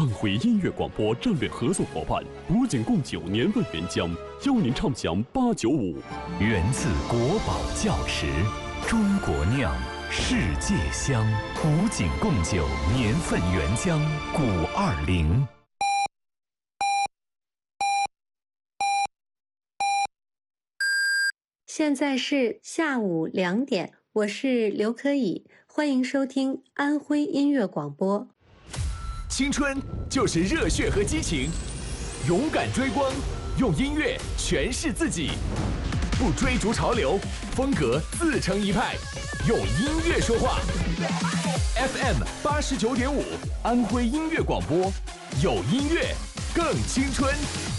安徽音乐广播战略合作伙伴古井贡酒年份原浆，邀您畅享895。 源自国宝窖池，中国酿，世界香。古井贡酒年份原浆520。 现在是下午2点，我是刘可以，欢迎收听安徽音乐广播。 青春就是热血和激情，勇敢追光，用音乐诠释自己，不追逐潮流，风格自成一派，用音乐说话。FM 89.5，安徽音乐广播，有音乐更青春。